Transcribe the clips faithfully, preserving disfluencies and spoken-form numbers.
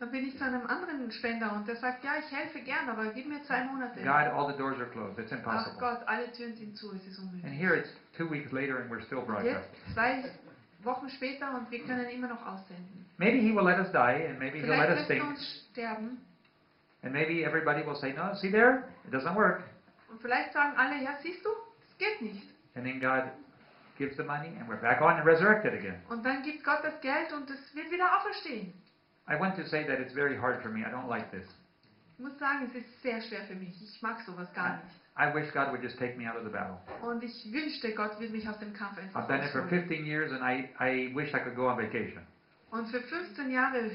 Dann bin ich zu einem anderen Spender und der sagt, ja, ich helfe gern, aber gib mir zwei Monate. God, all the doors are closed. It's Ach impossible. Gott, alle Türen sind zu, es ist And unmöglich. here it's two weeks later and we're still Und broadcasting. jetzt, zwei Wochen später und wir können immer noch aussenden. Maybe he will let us die, and maybe he'll let Vielleicht us lässt er think, uns sterben and maybe everybody will say, no, see there, it doesn't work. und vielleicht sagen alle, ja, siehst du, es geht nicht. And then God gives the money, and we're back on and resurrected again. Und dann gibt Gott das Geld und es wird wieder auferstehen. I want to say that it's very hard for me. I don't like this. Ich muss sagen, es ist sehr schwer für mich. Ich mag sowas gar nicht. I wish God would just take me out of the battle. Und ich wünschte, Gott würde mich aus dem Kampf I've einfach done it for rausholen. fifteen years, and I, I wish I could go on vacation. Und für fünfzehn Jahre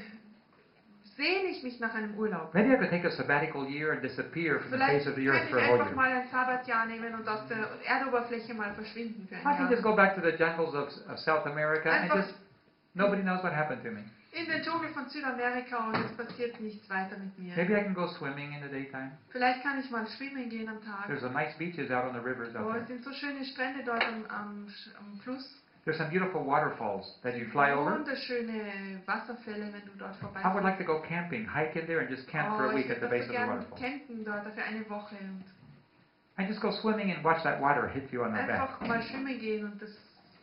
sehne ich mich nach einem Urlaub. Maybe I could take a sabbatical year and disappear from the Vielleicht face of the könnte earth ich for a whole einfach year. mal ein Sabbatjahr nehmen und aus der Erdoberfläche mal verschwinden für I ein can just Jahr. go back to the jungles of, of South America and Einfach just nobody knows what happened to me. in den Dschungel von Südamerika und es passiert nichts weiter mit mir. Maybe I can go swimming in the daytime. Vielleicht kann ich mal schwimmen gehen am Tag. There's some nice beaches out on the rivers out Oh, there. es sind so schöne Strände dort am, am, Sch- am Fluss. There's some beautiful waterfalls that you fly over. Wunderschöne Wasserfälle, wenn du dort vorbei I would like to go camping, hike in there and just camp for Oh, a ich week at würde the so base of the gerne waterfall. campen dort für eine Woche und I just go swimming and watch that water hit you on the back. einfach mal schwimmen gehen und das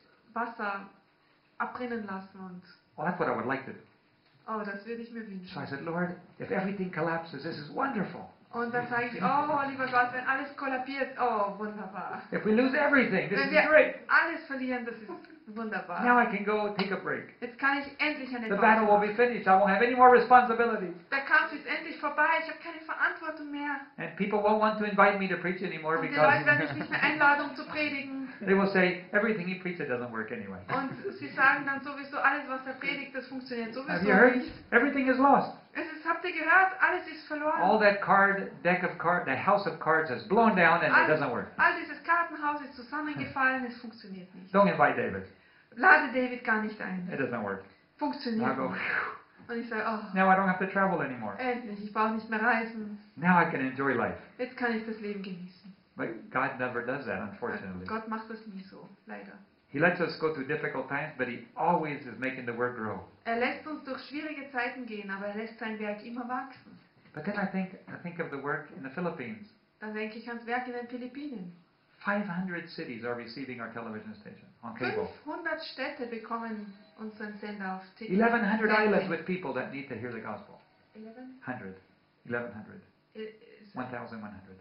Wasser abrinnen lassen und Well, that's what I would like to do. oh, das würde ich mir So I wünschen. said, Lord, if everything collapses, this is wonderful. Und dann sage ich, oh, lieber Gott, wenn alles kollabiert, oh, wunderbar. If we lose everything, this Wenn is wir great. alles verlieren, das ist Now wunderbar. I can go take a break. Jetzt kann ich endlich eine The Pause battle will be machen. finished. I won't have any more responsibilities. Der Kampf ist endlich vorbei, ich habe keine Verantwortung mehr. And people won't want to invite me to preach anymore Und die because Leute werden mich nicht mehr einladen, um zu predigen. they will say, everything he preaches doesn't work anyway. Und sie sagen dann sowieso, alles was er predigt, das funktioniert Have sowieso you heard? nicht. Everything is lost. Es ist, habt ihr gehört, alles ist All verloren. that card, deck of cards, the house of cards has blown down and it doesn't work. All dieses Kartenhaus ist zusammengefallen, es funktioniert nicht. Don't invite David. Lade David gar nicht ein. It doesn't work. And I Funktioniert go, nicht. phew. Und ich sage, oh, Now I don't have to travel anymore. endlich, ich brauche nicht mehr reisen. Now I can enjoy life. Jetzt kann ich das Leben genießen. But God never does that, unfortunately. Gott macht das nie so, leider. He lets us go through difficult times, but He always is making the Word grow. Er lässt uns durch schwierige Zeiten gehen, aber er lässt sein Werk immer wachsen. But then I think I think of the work in the Philippines. Dann denke ich ans Werk in den Philippinen. five hundred cities are receiving our television station on cable. fünfhundert Städte bekommen unseren Sender auf T V. eleven hundred islands with people that need to hear the gospel. eleven? one hundred. eleven hundred. Äh, one thousand one hundred.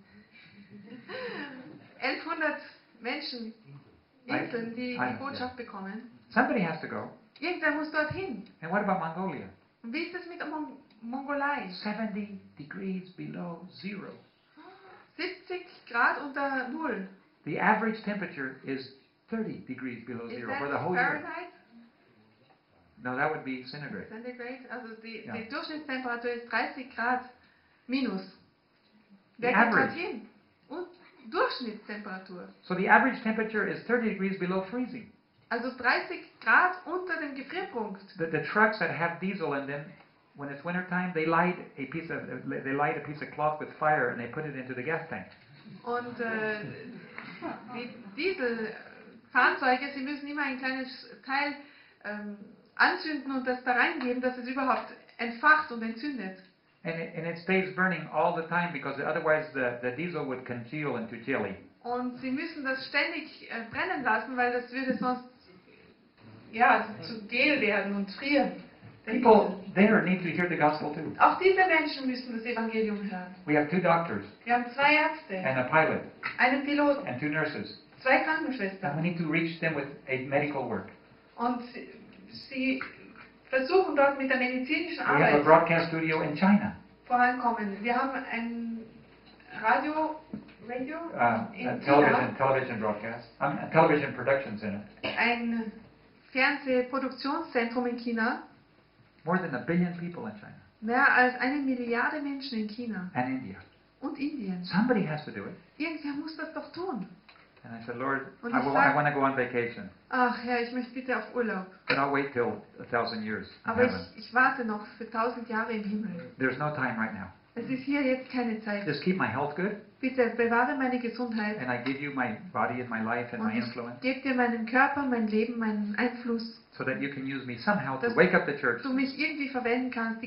elfhundert Menschen, Inseln, die I- die Botschaft bekommen. Somebody has to go. Irgendwer muss dorthin. And what about Mongolia? Und wie ist es mit der Mon Mongolei? seventy degrees below zero. siebzig Grad unter Null. The average temperature is thirty degrees below Ist zero das for the whole year. Fahrenheit? No, that would be centigrade. Centigrade? Also die, Ja. die Durchschnittstemperatur ist dreißig Grad minus. The Wer geht average. dorthin? Und Durchschnittstemperatur. So the average temperature is thirty degrees below freezing. Also dreißig Grad unter dem Gefrierpunkt. The, the trucks that have diesel in them, when it's wintertime, they light a piece of they light a piece of cloth with fire and they put it into the gas tank. Und äh, die Dieselfahrzeuge, sie müssen immer ein kleines Teil ähm, anzünden und das da reingeben, dass es überhaupt entfacht und entzündet. And it, and it stays burning all the time because otherwise the, the diesel would congeal into jelly. Und sie müssen das ständig äh, brennen lassen, weil das würde sonst ja, zu Gel werden und frieren. Der People Diesel. there need to hear the gospel too. Auch diese Menschen müssen das Evangelium hören. We have two doctors Wir haben zwei Ärzte, and a pilot einen Piloten, and two nurses. zwei And we Krankenschwestern. need to reach them with a medical work. Und sie, sie versuchen dort mit der medizinischen We have a Arbeit broadcast studio in China, vorankommen. Wir haben ein Radio, Radio uh, in a China, television television broadcast, um, a television production center. ein Fernsehproduktionszentrum in China. More than a billion people in China Mehr als eine Milliarde Menschen in China and India. und Indien. Somebody has to do it. Irgendwer muss das doch tun. And I said, Lord, Und I, ich will, sag- I want to go on vacation, Ach Herr, ich möchte bitte auf Urlaub. but I'll wait till a thousand years in Aber heaven. ich, ich warte noch für tausend Jahre im Himmel. There's no time right now. Es ist hier jetzt keine Zeit. Just keep my health good, Bitte bewahre meine Gesundheit. and I give you my body and my life and Und my ich influence, gebe dir meinen Körper, mein Leben, meinen Einfluss, so that you can use me somehow to Das- wake up the church du mich irgendwie verwenden kannst,